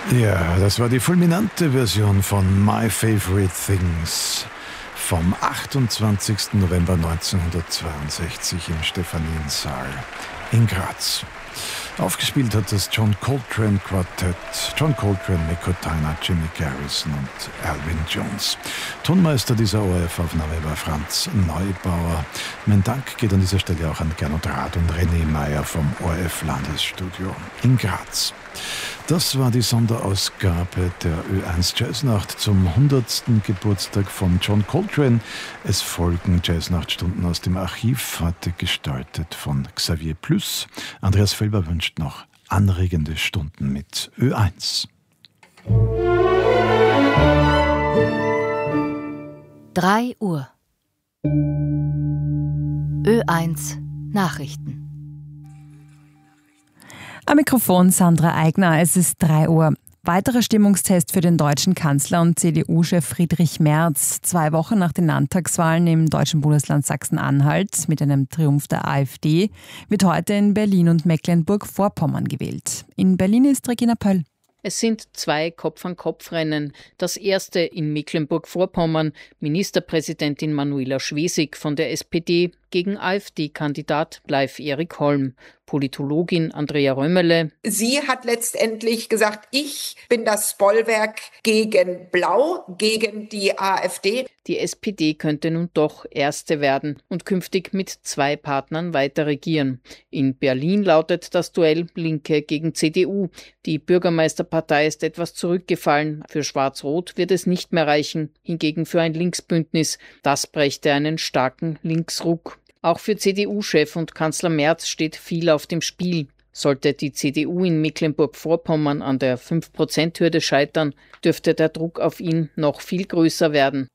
Ja, das war die fulminante Version von My Favorite Things vom 28. November 1962 im Stephaniensaal in Graz. Aufgespielt hat das John Coltrane Quartett, John Coltrane, Nico Tyner, Jimmy Garrison und Alvin Jones. Tonmeister dieser ORF-Aufnahme war Franz Neubauer. Mein Dank geht an dieser Stelle auch an Gernot Rath und René Meyer vom ORF-Landesstudio in Graz. Das war die Sonderausgabe der Ö1 Jazznacht zum 100. Geburtstag von John Coltrane. Es folgen Jazznachtstunden aus dem Archiv, heute gestaltet von Xavier Plüss. Andreas Felber wünscht noch anregende Stunden mit Ö1. 3 Uhr. Ö1 Nachrichten. Am Mikrofon Sandra Eigner, es ist 3 Uhr. Weiterer Stimmungstest für den deutschen Kanzler und CDU-Chef Friedrich Merz. 2 Wochen nach den Landtagswahlen im deutschen Bundesland Sachsen-Anhalt mit einem Triumph der AfD wird heute in Berlin und Mecklenburg-Vorpommern gewählt. In Berlin ist Regina Pöll. Es sind 2 Kopf-an-Kopf-Rennen. Das erste in Mecklenburg-Vorpommern. Ministerpräsidentin Manuela Schwesig von der SPD gegen AfD-Kandidat Leif Erik Holm. Politologin Andrea Römerle. Sie hat letztendlich gesagt, ich bin das Bollwerk gegen Blau, gegen die AfD. Die SPD könnte nun doch Erste werden und künftig mit 2 Partnern weiter regieren. In Berlin lautet das Duell Linke gegen CDU. Die Bürgermeisterpartei ist etwas zurückgefallen. Für Schwarz-Rot wird es nicht mehr reichen, hingegen für ein Linksbündnis. Das brächte einen starken Linksruck. Auch für CDU-Chef und Kanzler Merz steht viel auf dem Spiel. Sollte die CDU in Mecklenburg-Vorpommern an der 5%-Hürde scheitern, dürfte der Druck auf ihn noch viel größer werden.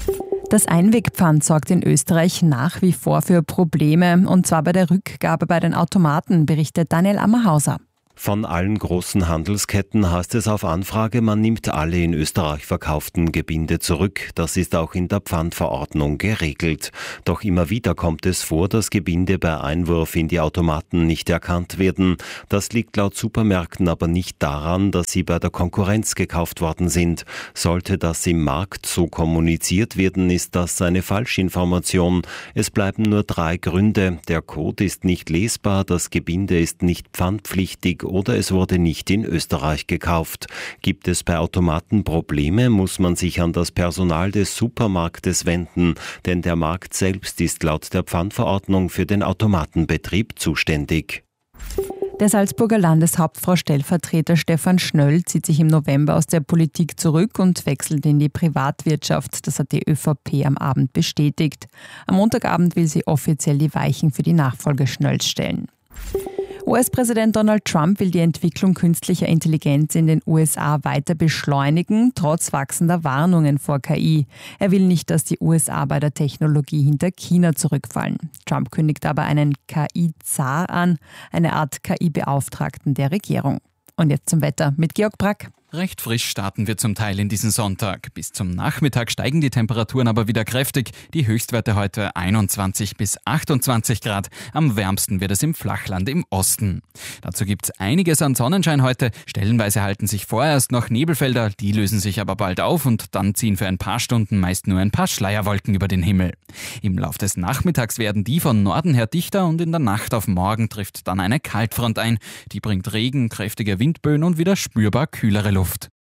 Das Einwegpfand sorgt in Österreich nach wie vor für Probleme, und zwar bei der Rückgabe bei den Automaten, berichtet Daniel Ammerhauser. Von allen großen Handelsketten heißt es auf Anfrage, man nimmt alle in Österreich verkauften Gebinde zurück. Das ist auch in der Pfandverordnung geregelt. Doch immer wieder kommt es vor, dass Gebinde bei Einwurf in die Automaten nicht erkannt werden. Das liegt laut Supermärkten aber nicht daran, dass sie bei der Konkurrenz gekauft worden sind. Sollte das im Markt so kommuniziert werden, ist das eine Falschinformation. Es bleiben nur 3 Gründe. Der Code ist nicht lesbar, das Gebinde ist nicht pfandpflichtig oder es wurde nicht in Österreich gekauft. Gibt es bei Automaten Probleme, muss man sich an das Personal des Supermarktes wenden, denn der Markt selbst ist laut der Pfandverordnung für den Automatenbetrieb zuständig. Der Salzburger Landeshauptfrau Stellvertreter Stefan Schnöll zieht sich im November aus der Politik zurück und wechselt in die Privatwirtschaft. Das hat die ÖVP am Abend bestätigt. Am Montagabend will sie offiziell die Weichen für die Nachfolge Schnölls stellen. US-Präsident Donald Trump will die Entwicklung künstlicher Intelligenz in den USA weiter beschleunigen, trotz wachsender Warnungen vor KI. Er will nicht, dass die USA bei der Technologie hinter China zurückfallen. Trump kündigt aber einen KI-Zar an, eine Art KI-Beauftragten der Regierung. Und jetzt zum Wetter mit Georg Brack. Recht frisch starten wir zum Teil in diesen Sonntag. Bis zum Nachmittag steigen die Temperaturen aber wieder kräftig. Die Höchstwerte heute 21 bis 28 Grad. Am wärmsten wird es im Flachland im Osten. Dazu gibt es einiges an Sonnenschein heute. Stellenweise halten sich vorerst noch Nebelfelder, die lösen sich aber bald auf und dann ziehen für ein paar Stunden meist nur ein paar Schleierwolken über den Himmel. Im Lauf des Nachmittags werden die von Norden her dichter und in der Nacht auf morgen trifft dann eine Kaltfront ein. Die bringt Regen, kräftige Windböen und wieder spürbar kühlere Luft.